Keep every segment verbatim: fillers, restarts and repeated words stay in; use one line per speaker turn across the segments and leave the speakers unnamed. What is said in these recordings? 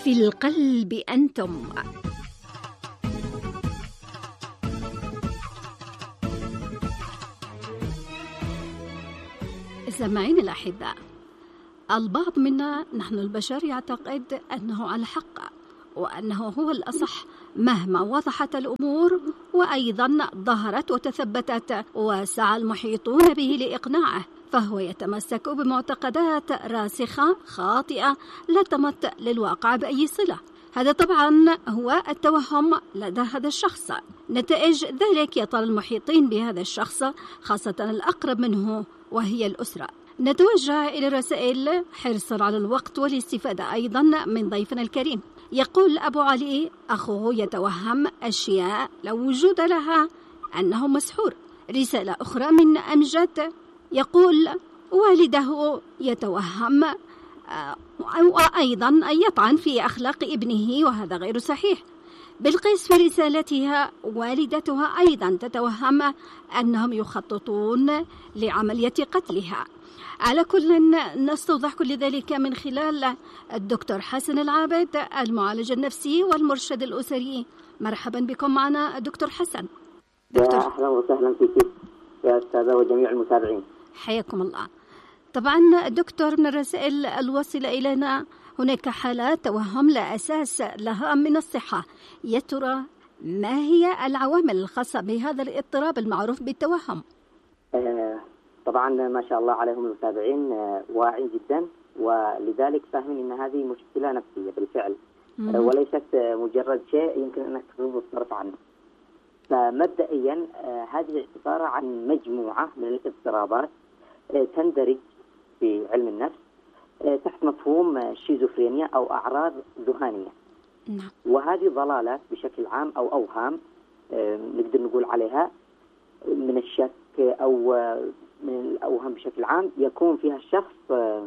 في القلب أنتم. سامعين الأحباء، البعض منا نحن البشر يعتقد أنه على حق وأنه هو الأصح مهما وضحت الأمور، وأيضا ظهرت وتثبتت وسعى المحيطون به لإقناعه، فهو يتمسك بمعتقدات راسخة خاطئة لا تمت للواقع بأي صلة. هذا طبعا هو التوهم لدى هذا الشخص. نتائج ذلك يطال المحيطين بهذا الشخص، خاصة الأقرب منه وهي الأسرة. نتوجه إلى الرسائل حرصا على الوقت والاستفادة أيضا من ضيفنا الكريم. يقول أبو علي أخوه يتوهم أشياء لا وجود لها أنه مسحور. رسالة أخرى من أمجد يقول والده يتوهم وأيضا يطعن في أخلاق ابنه، وهذا غير صحيح. بالقيس في رسالتها والدتها أيضا تتوهم أنهم يخططون لعملية قتلها. على كل نستوضح كل ذلك من خلال الدكتور حسن العابد، المعالج النفسي والمرشد الأسري. مرحبا بكم معنا دكتور حسن.
دكتور أهلا وسهلا فيك يا أستاذة وجميع المتابعين.
حياكم الله. طبعا دكتور، من الرسائل الواصلة إلينا هناك حالات توهم لا أساس لها من الصحة. يا ترى ما هي العوامل الخاصة بهذا الاضطراب المعروف بالتوهم؟
آه طبعا ما شاء الله عليهم المتابعين آه واعين جدا، ولذلك فاهمين أن هذه مشكلة نفسية بالفعل، آه وليست آه مجرد شيء يمكن أنك تغض الطرف عنه. فمبدئيا آه هذه عبارة عن مجموعة من الاضطرابات آه تندرج في علم النفس تحت مفهوم الشيزوفرينيا أو أعراض ذهانية.
نعم.
وهذه ضلالات بشكل عام أو أوهام نقدر نقول عليها من الشك أو من الأوهام بشكل عام يكون فيها الشخص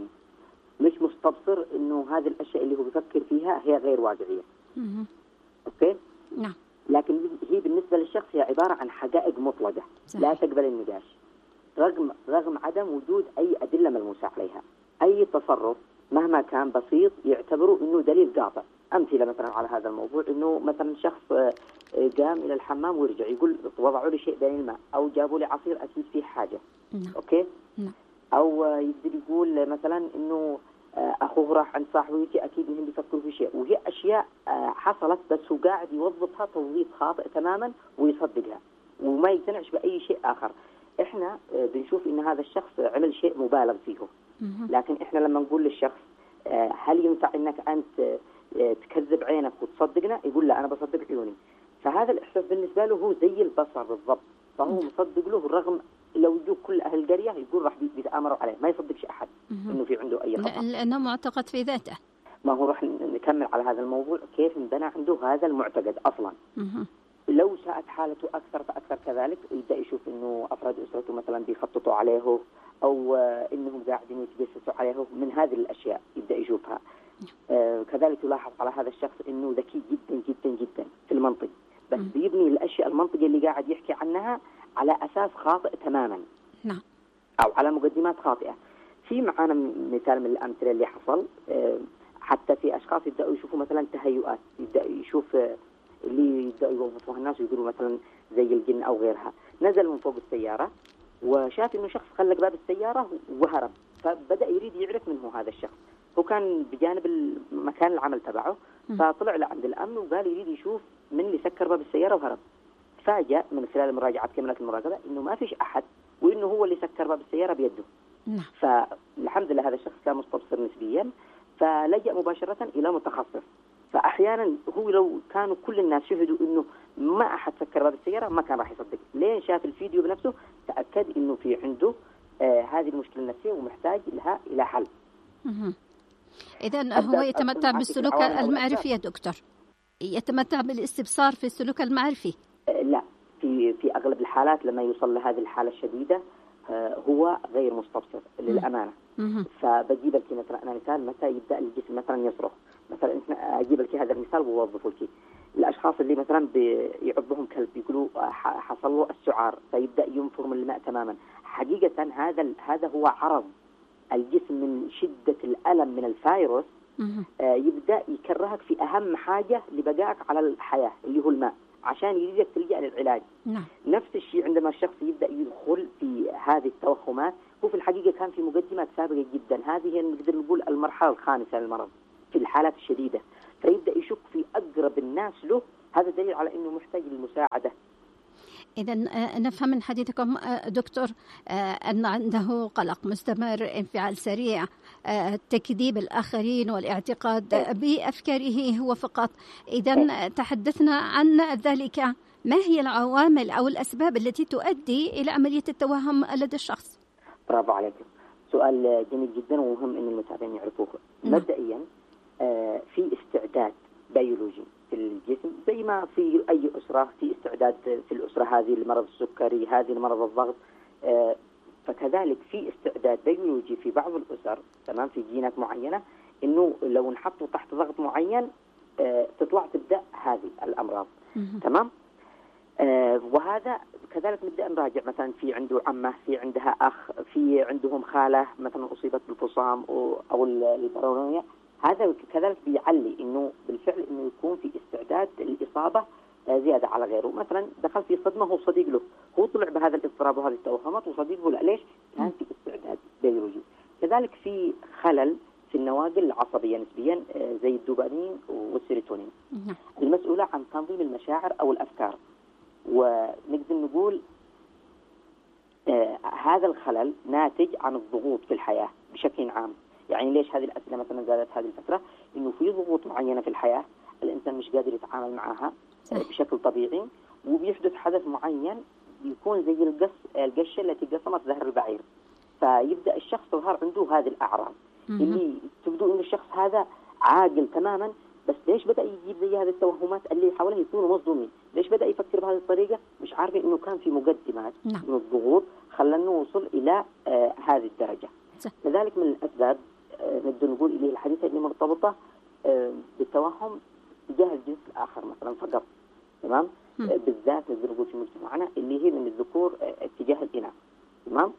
مش مستبصر إنه هذه الأشياء اللي هو بيفكر فيها هي غير واقعية.
مم.
أوكي؟
نعم.
لكن هي بالنسبة للشخص هي عبارة عن حقائق مطلقة لا تقبل النقاش، رغم رغم عدم وجود أي أدلة ملموسة عليها. أي تصرف مهما كان بسيط يعتبروا إنه دليل قاطع. أمثلة مثلا على هذا الموضوع، إنه مثلا شخص قام إلى الحمام ورجع يقول وضعوا لي شيء بين الماء، أو جابوا لي عصير أكيد فيه حاجة.
نعم.
أوكي؟
نعم.
أو يقدر يقول مثلا إنه أخوه راح عند صاحبه يجي أكيد إنهم بيفكروا في شيء، وهي أشياء حصلت بس هو قاعد يوظفها توظيف خاطئ تماما ويصدقها وما يقتنعش بأي شيء آخر. إحنا بنشوف إن هذا الشخص عمل شيء مبالغ فيه، لكن إحنا لما نقول للشخص هل ينفع إنك أنت تكذب عينك وتصدقنا؟ يقول لا أنا بصدق عيوني. فهذا الإحساس بالنسبة له هو زي البصر بالضبط، فهو مصدق له، الرغم لو يجوا كل أهل القرية يقول راح بيتآمروا عليه، ما يصدقش أحد إنه في عنده أي خطأ،
لأنه معتقد في ذاته.
ما هو راح نكمل على هذا الموضوع كيف انبنى عنده هذا المعتقد أصلا.
مه.
لو ساءت حالته أكثر فأكثر كذلك يبدأ يشوف إنه أفراد أسرته مثلا بيخططوا عليه أو إنهم قاعدين يتجسسوا عليه، من هذه الأشياء يبدأ يشوفها. آه كذلك يلاحظ على هذا الشخص إنه ذكي جدا جدا جدا في المنطق، بس م. بيبني الأشياء المنطقية اللي قاعد يحكي عنها على أساس خاطئ تماما.
نعم.
أو على مقدمات خاطئة. في معانا مثال من الأمثلة اللي حصل، آه حتى في أشخاص يبدأوا يشوفوا مثلا تهيؤات، يبدأ يشوف آه اللي يبدأوا يوظفوها الناس ويقولوا مثلا زي الجن أو غيرها. نزل من فوق السيارة وشاف إنه شخص خلق باب السيارة وهرب، فبدأ يريد يعرف من هو هذا الشخص. هو كان بجانب مكان العمل تبعه، فطلع لعند الأمن وقال يريد يشوف من اللي سكر باب السيارة وهرب. فاجأ من خلال مراجعة كاميرات المراقبة إنه ما فيش أحد، وإنه هو اللي سكر باب السيارة بيده. فالحمد لله هذا الشخص كان مستبصر نسبيا، فلجأ مباشرة إلى متخصص. فأحيانا هو لو كانوا كل الناس شهدوا إنه ما أحد سكر باب السيارة ما كان راح يصدق، لين شاف الفيديو بنفسه تأكد إنه في عنده آه هذه المشكلة النفسية ومحتاج لها إلى حل.
إذن هو يتمتع بالسلوك المعرفي يا دكتور، يتمتع بالاستبصار في السلوك المعرفي؟
آه لا، في في أغلب الحالات لما يوصل لهذه الحالة الشديدة آه هو غير مستبصر للأمانة. فبجيب لك مثلا أنا مثال متى يبدأ الجسم مثلا يصرخ. مثلا أجيب لك هذا المثال ووظفه لك. الأشخاص اللي مثلا بيعضهم كلب يقولوا حصل له السعار فيبدأ ينفر من الماء تماما. حقيقة هذا هذا هو عرض الجسم من شدة الألم من الفيروس آه يبدأ يكرهك في أهم حاجة لبقائك على الحياة اللي هو الماء، عشان يريدك تلجأ للعلاج.
نعم.
نفس الشيء عندما الشخص يبدأ يدخل في هذه التوهمات، هو في الحقيقة كان في مقدمات سابقة جدا، هذه هي نقدر نقول المرحلة الخامسة للمرض في الحالات الشديدة، فيبدأ يشك في أقرب الناس له، هذا دليل على أنه محتاج للمساعدة.
إذا نفهم من حديثكم دكتور أن عنده قلق مستمر، انفعال سريع، تكذيب الآخرين والاعتقاد بأفكاره هو فقط. إذا تحدثنا عن ذلك، ما هي العوامل أو الأسباب التي تؤدي إلى عملية التوهم لدى الشخص؟
برافو عليكم، سؤال جميل جدا ومهم أن المتابعين يعرفوه. مبدئيا في استعداد بيولوجي في الجسم، زي ما في أي أسرة في استعداد في الأسرة هذه لمرض السكري، هذه لمرض الضغط، فكذلك في استعداد بيولوجي في بعض الأسر، تمام، في جينات معينة، إنه لو نحطوا تحت ضغط معين تطلع تبدأ هذه الأمراض. تمام. وهذا كذلك نبدأ نراجع، مثلا في عنده عمة، في عندها أخ، في عندهم خالة مثلا أصيبت بالفصام أو البرونية، هذا كذلك بيعلي إنه بالفعل إنه يكون في استعداد الإصابة زيادة على غيره. مثلا دخل في صدمة هو صديق له، هو طلع بهذا الاضطراب وهذه التوهمات وصديقه لا، ليش؟ كان في استعداد بيولوجي. كذلك في خلل في النواقل العصبية نسبيا، زي الدوبامين والسيروتونين المسؤولة عن تنظيم المشاعر أو الأفكار، ونقدر نقول آه هذا الخلل ناتج عن الضغوط في الحياة بشكل عام. يعني ليش هذه الأسئلة مثلا زادت هذه الفترة؟ إنه في ضغوط معينة في الحياة الإنسان مش قادر يتعامل معها بشكل طبيعي، وبيحدث حدث معين يكون زي القص القشة التي قسمت ظهر البعير، فيبدأ الشخص تظهر عنده هذه الأعراض اللي تبدو إن الشخص هذا عاقل تماما، بس ليش بدأ يجيب زي هذه التوهمات اللي حواليه يكونوا مصدومين؟ ليش بدأ يفكر بهذه الطريقة؟ مش عارفين إنه كان في مقدمات من الضغوط خلنا نوصل إلى آه هذه الدرجة. لذلك من الأسباب آه نقدر نقول إليه الحديثة اللي مرتبطة آه بالتوهم تجاه الجنس الآخر مثلا فقط، تمام؟ آه بالذات نقدر نقول في مجتمعنا اللي هي من الذكور آه اتجاه الإناث، تمام؟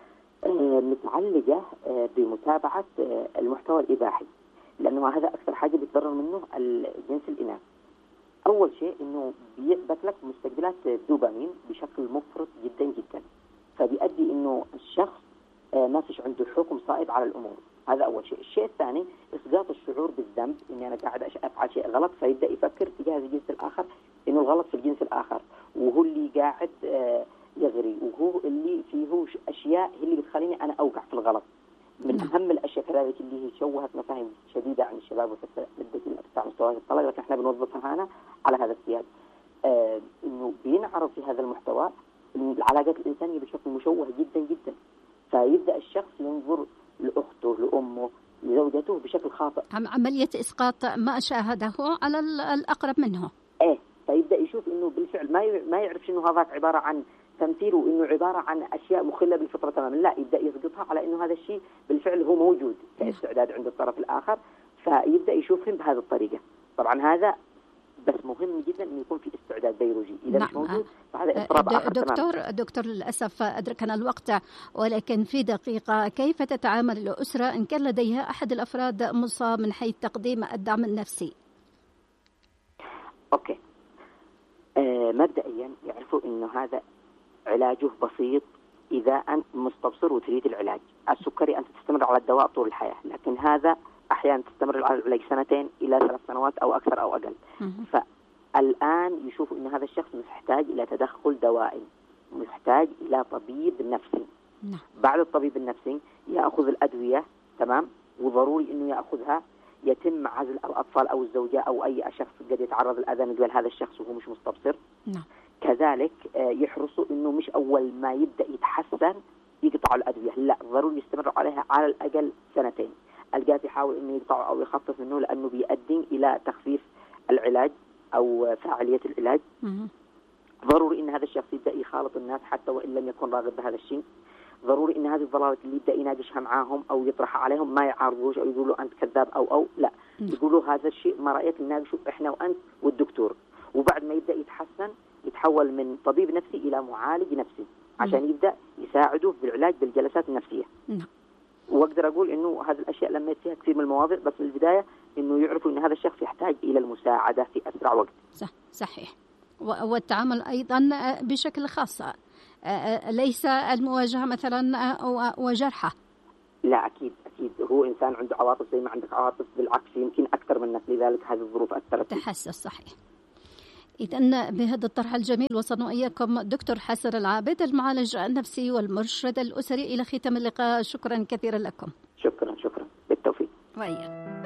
آه متعلقة آه بمتابعة آه المحتوى الإباحي، لأنه هذا أكثر حاجة بيتضرر منه الجنس الإناث. أول شيء إنه بيثبت لك مستقبلات الدوبامين بشكل مفرط جدا جدا، فبيؤدي إنه الشخص ما فيش عنده حكم صائب على الأمور، هذا أول شيء. الشيء الثاني إسقاط الشعور بالذنب، إني أنا قاعد أفعل شيء غلط، فيبدأ يفكر تجاه الجنس الآخر إنه الغلط في الجنس الآخر، وهو اللي قاعد يغري، وهو اللي فيه أشياء هي اللي بتخليني أنا أوقع في الغلط. من أهم الأشياء كذلك اللي هي شوهت مفاهيم شديدة عن الشباب وتبدأ ارتفاع مستويات الطلاق، لكن احنا بنوظفها هنا على هذا السياق. آه إنه بينعرض في هذا المحتوى العلاقات الإنسانية بشكل مشوه جدا جدا، فيبدأ الشخص ينظر لأخته، لأمه، لزوجته بشكل خاطئ،
عملية إسقاط ما شاهده على الأقرب منه.
إيه، فيبدأ يشوف إنه بالفعل ما ما يعرفش إنه هذاك عبارة عن تمثيل، وإنه عبارة عن أشياء مخلة بالفطرة تماما، لا، يبدأ يسقطها على إنه هذا الشيء بالفعل هو موجود كاستعداد عند الطرف الآخر، فيبدأ يشوفهم بهذه الطريقة. طبعا هذا بس مهم جدا إنه يكون في استعداد بيولوجي، إذا
نعم.
مش موجود فهذا اضطراب آخر.
دكتور تمام. دكتور للأسف أدركنا الوقت، ولكن في دقيقة، كيف تتعامل الأسرة إن كان لديها أحد الأفراد مصاب من حيث تقديم الدعم النفسي؟
أوكي، آه مبدئيا يعرفوا إنه هذا علاجه بسيط إذا أنت مستبصر وتريد العلاج. السكري أنت تستمر على الدواء طول الحياة، لكن هذا أحيانا تستمر على العلاج سنتين إلى ثلاث سنوات أو أكثر أو أقل. فالآن يشوف أن هذا الشخص محتاج إلى تدخل دوائي، محتاج إلى طبيب نفسي. بعد الطبيب النفسي يأخذ الأدوية، تمام، وضروري أنه يأخذها. يتم عزل الأطفال أو الزوجة أو أي شخص قد يتعرض للأذى من قبل هذا الشخص وهو مش مستبصر.
نعم.
كذلك يحرصوا إنه مش أول ما يبدأ يتحسن يقطعوا الأدوية، لا، ضروري يستمروا عليها على الأقل سنتين. القاعد يحاول إنه يقطعوا أو يخفف منه، لأنه بيؤدي إلى تخفيف العلاج أو فاعلية العلاج. ضروري إن هذا الشخص يبدأ يخالط الناس حتى وإن لم يكن راغب بهذا الشيء. ضروري إن هذه الضلالات اللي يبدأ يناقشها معاهم أو يطرحها عليهم ما يعارضوش أو يقولوا أنت كذاب أو أو لا، يقولوا هذا الشيء ما رأيك نناقشه إحنا وأنت والدكتور. وبعد ما يبدأ يتحسن يتحول من طبيب نفسي إلى معالج نفسي عشان يبدأ يساعده بالعلاج بالجلسات النفسية.
نعم.
واقدر اقول انه هذه الاشياء لميت فيها كثير من المواضيع، بس من البدايه انه يعرفوا ان هذا الشخص يحتاج الى المساعده في اسرع وقت.
صح صحيح. والتعامل ايضا بشكل خاص، ليس المواجهه مثلا وجرحه.
لا اكيد اكيد، هو انسان عنده عواطف زي ما عندك عواطف، بالعكس يمكن اكثر منك، لذلك هذه الظروف اثرت.
تحسس صحيح. إذن بهذا الطرح الجميل وصلنا إياكم دكتور حسن العابد، المعالج النفسي والمرشد الأسري، إلى ختام اللقاء. شكرا كثيرا لكم.
شكرا شكرا، بالتوفيق.
وإياك.